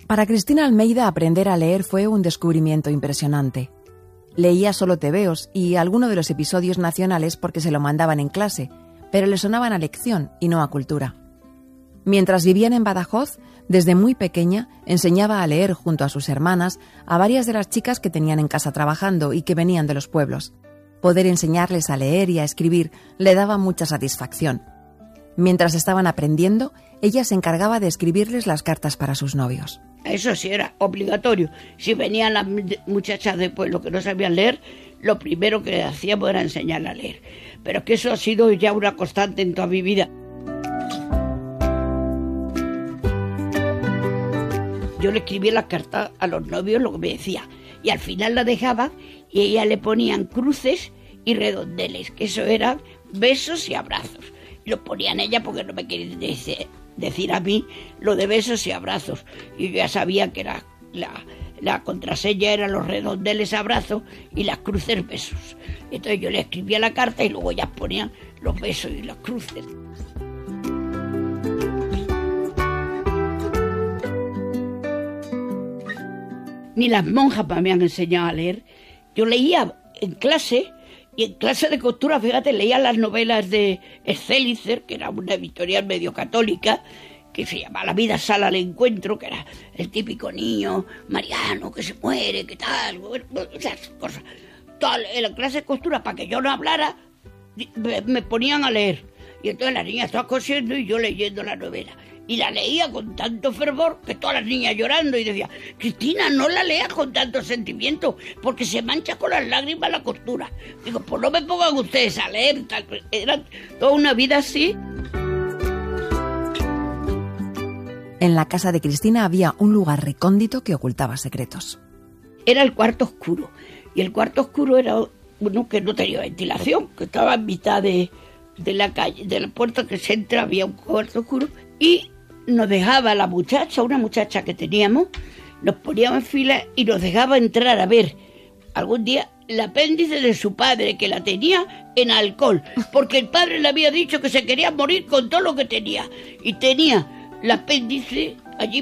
Para Cristina Almeida aprender a leer fue un descubrimiento impresionante. Leía solo tebeos y alguno de los episodios nacionales porque se lo mandaban en clase, pero le sonaban a lección y no a cultura. Mientras vivían en Badajoz, desde muy pequeña enseñaba a leer junto a sus hermanas a varias de las chicas que tenían en casa trabajando y que venían de los pueblos. Poder enseñarles a leer y a escribir le daba mucha satisfacción. Mientras estaban aprendiendo, ella se encargaba de escribirles las cartas para sus novios. Eso sí era obligatorio. Si venían las muchachas de pueblo que no sabían leer, lo primero que hacíamos era enseñarles a leer. Pero es que eso ha sido ya una constante en toda mi vida. Yo le escribía las cartas a los novios, lo que me decía, y al final la dejaba y ella le ponían cruces y redondeles, que eso eran besos y abrazos. Y los ponían ella porque no me quería decir a mí lo de besos y abrazos. Y yo ya sabía que la contraseña eran los redondeles abrazos y las cruces besos. Entonces yo le escribía la carta y luego ellas ponían los besos y las cruces. Ni las monjas me habían enseñado a leer. Yo leía en clase, y en clase de costura, fíjate, leía las novelas de Schellinger, que era una editorial medio católica, que se llamaba La vida sale al encuentro, que era el típico niño mariano que se muere, que tal, esas cosas. En la clase de costura, para que yo no hablara, me ponían a leer. Y entonces las niñas estaban cosiendo y yo leyendo la novela. Y la leía con tanto fervor que todas las niñas llorando y decía, Cristina, no la leas con tanto sentimiento porque se mancha con las lágrimas la costura. Digo, pues no me pongan ustedes a leer. Era toda una vida así. En la casa de Cristina había un lugar recóndito que ocultaba secretos. Era el cuarto oscuro. Y el cuarto oscuro era uno que no tenía ventilación, que estaba en mitad de la calle, de la puerta que se entra, había un cuarto oscuro. Y nos dejaba la muchacha, una muchacha que teníamos, nos poníamos en fila y nos dejaba entrar a ver algún día el apéndice de su padre, que la tenía en alcohol, porque el padre le había dicho que se quería morir con todo lo que tenía. Y tenía el apéndice